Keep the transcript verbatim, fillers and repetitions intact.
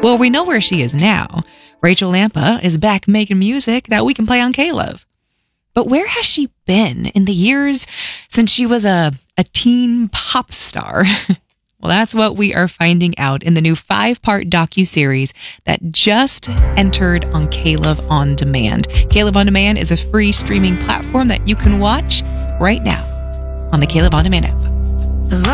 Well, we know where she is now. Rachel Lampa is back making music that we can play on K-Love. But where has she been in the years since she was a, a teen pop star? Well, that's what we are finding out in the new five-part docuseries that just entered on K-Love On Demand. K-Love On Demand is a free streaming platform that you can watch right now on the K-Love On Demand app.